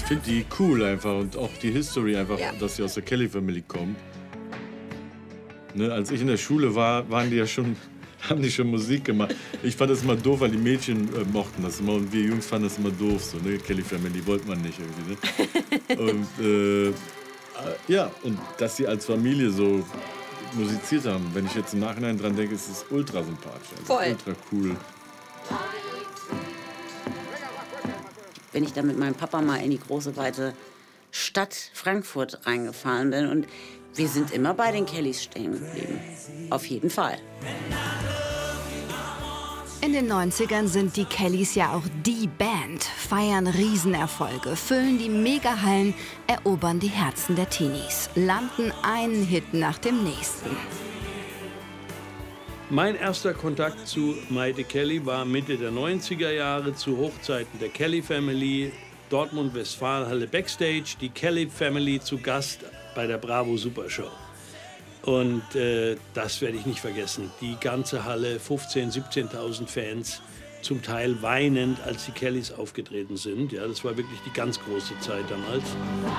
finde die cool einfach und auch die History einfach, Ja. dass sie aus der Kelly Family kommen. Ne, als ich in der Schule war, waren die ja schon, haben die schon Musik gemacht. Ich fand das immer doof, weil die Mädchen mochten das immer und wir Jungs fanden das immer doof. So, ne? Kelly Family wollte man nicht irgendwie. Ne? Und ja, und dass sie als Familie so musiziert haben, wenn ich jetzt im Nachhinein dran denke, ist es ultra sympathisch. Also Voll. ultra cool. Wenn ich dann mit meinem Papa mal in die große, weite Stadt Frankfurt reingefahren bin und wir sind immer bei den Kellys stehen geblieben. Auf jeden Fall. In den 90ern sind die Kellys ja auch die Band, feiern Riesenerfolge, füllen die Megahallen, erobern die Herzen der Teenies, landen einen Hit nach dem nächsten. Mein erster Kontakt zu Maite Kelly war Mitte der 90er Jahre zu Hochzeiten der Kelly Family, Dortmund Westfalenhalle Backstage, die Kelly Family zu Gast bei der Bravo Supershow. Und das werde ich nicht vergessen. Die ganze Halle, 15.000, 17.000 Fans, zum Teil weinend, als die Kellys aufgetreten sind. Ja, das war wirklich die ganz große Zeit damals.